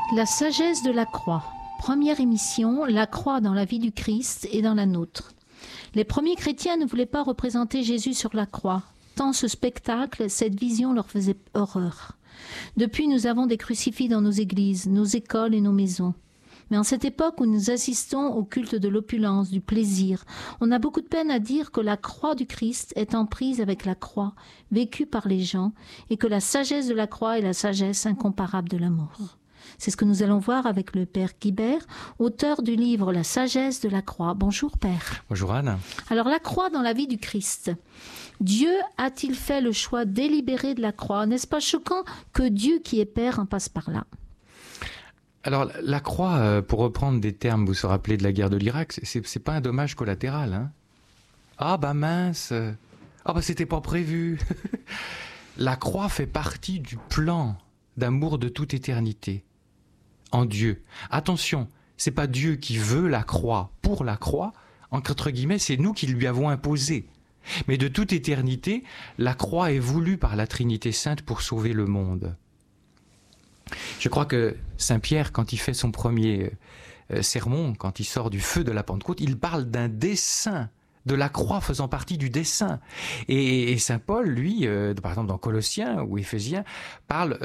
La sagesse de la croix. Première émission, la croix dans la vie du Christ et dans la nôtre. Les premiers chrétiens ne voulaient pas représenter Jésus sur la croix, tant ce spectacle, cette vision leur faisait horreur. Depuis, nous avons des crucifix dans nos églises, nos écoles et nos maisons. Mais en cette époque où nous assistons au culte de l'opulence, du plaisir, on a beaucoup de peine à dire que la croix du Christ est en prise avec la croix, vécue par les gens, et que la sagesse de la croix est la sagesse incomparable de l'amour. C'est ce que nous allons voir avec le Père Guibert, auteur du livre La sagesse de la croix. Bonjour Père. Bonjour Anne. Alors la croix dans la vie du Christ. Dieu a-t-il fait le choix délibéré de la croix? N'est-ce pas choquant que Dieu qui est Père en passe par là? Alors la croix, pour reprendre des termes, vous vous rappelez de la guerre de l'Irak, c'est pas un dommage collatéral. Hein. Ah bah mince, ah bah c'était pas prévu. La croix fait partie du plan d'amour de toute éternité en Dieu. Attention, c'est pas Dieu qui veut la croix pour la croix, entre guillemets, c'est nous qui lui avons imposé. Mais de toute éternité, la croix est voulue par la Trinité Sainte pour sauver le monde. Je crois que Saint Pierre, quand il fait son premier sermon, quand il sort du feu de la Pentecôte, il parle d'un dessein, de la croix faisant partie du dessein. Et Saint Paul, lui, par exemple dans Colossiens ou Éphésiens, parle